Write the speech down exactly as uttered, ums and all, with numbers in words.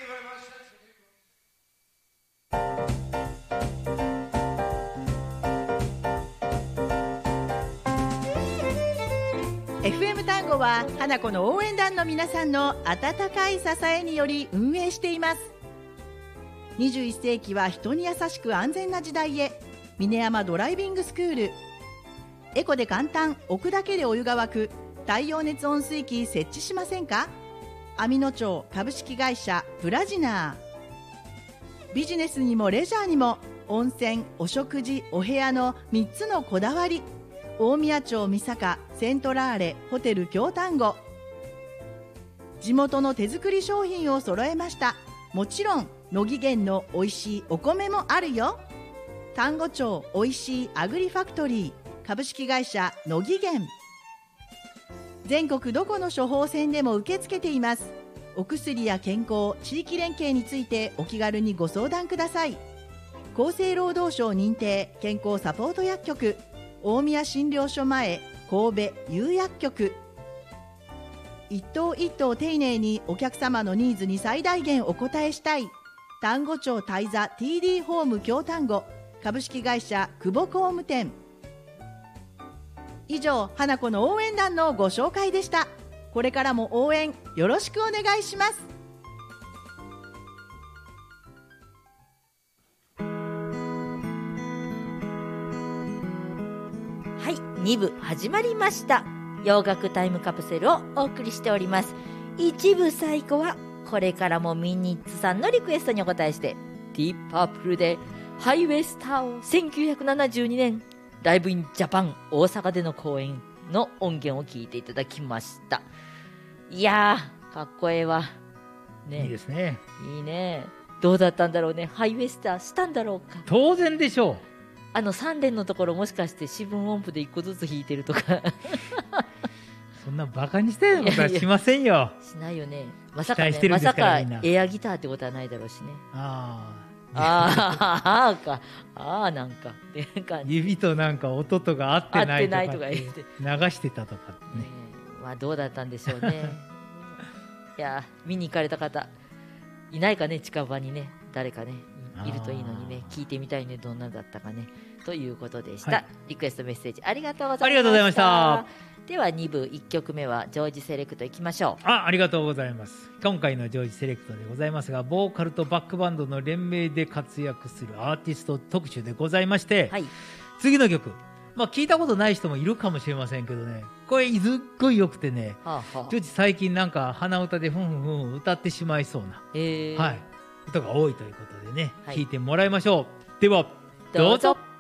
エフエム 単語は花子の応援団の皆さんの温かい支えにより運営しています。にじゅういっ世紀は人に優しく安全な時代へ。峰山ドライビングスクール。エコで簡単、置くだけでお湯が沸く太陽熱温水器設置しませんか。網野町株式会社プラジナー。ビジネスにもレジャーにも温泉、お食事、お部屋のみっつのこだわり。大宮町三坂セントラーレホテル京丹後。地元の手作り商品を揃えました。もちろん乃木源のおいしいお米もあるよ。丹後町おいしいアグリファクトリー株式会社乃木源。全国どこの処方箋でも受け付けています。お薬や健康、地域連携についてお気軽にご相談ください。厚生労働省認定健康サポート薬局大宮診療所前神戸有薬局。一頭一頭丁寧にお客様のニーズに最大限お応えしたい。丹後町大座 ティーディー ホーム京丹後株式会社久保工務店。以上、花子の応援団のご紹介でした。これからも応援よろしくお願いします。 はい、に部始まりました。洋楽タイムカプセルをお送りしております。いち部最後はこれからもミニッツさんのリクエストにお答えして、ディープパープルでハイウェイスターをせんきゅうひゃくななじゅうにねんライブインジャパン大阪での公演の音源を聞いていただきました。いやーかっこええわ、ね、 いいですね。 いいね。どうだったんだろうね。ハイウェイスターしたんだろうか。 当然でしょう。 あのさん連のところもしかして四分音符でいっこずつ弾いてるとかそんなバカにしたようなことはしませんよ。 いやいやしないよね。まさかね、まさかエアギターってことはないだろうしね。 ああああかああなんか指となんか音とか合ってないとかって言って流してたとかね、 えー、まあどうだったんでしょうねいや見に行かれた方いないかね、近場にね誰かねいるといいのにね、聞いてみたいね、どんなだったかねということでした、はい、リクエストメッセージありがとうございました。 ありがとうございました。 ではに部いっきょくめはジョージセレクトいきましょう。 あ、ありがとうございます。今回のジョージセレクトでございますが、ボーカルとバックバンドの連名で活躍するアーティスト特集でございまして、はい、次の曲、まあ、聞いたことない人もいるかもしれませんけどね、これすっごい良くてね、はあはあ、ジョージ最近なんか鼻歌でふんふんふん歌ってしまいそうな、えーはい、ことが多いということでね、はい、聞いてもらいましょう。ではどうぞ。どうぞ。